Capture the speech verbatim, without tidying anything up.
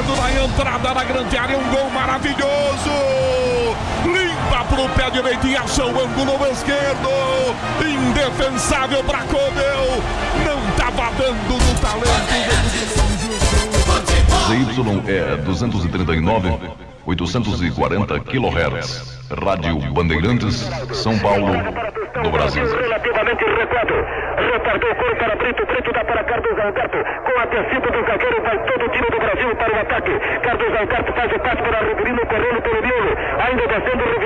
esquerdo na entrada da grande área, um gol maravilhoso. Limpa pro pé direito e acha o ângulo esquerdo. Indefensável para Comeu. Não estava dando no talento. Z Y E duzentos e trinta e nove, oitocentos e quarenta quilohertz. Rádio Bandeirantes, São Paulo, no Brasil. Relativamente recuado. Retardou o coro para Brito. Brito dá para Carlos Alberto. Com a descida do zagueiro, vai todo o time do Brasil para o ataque. Carlos Alberto faz o passe para Riverino, correndo pelo miolo. Ainda descendo o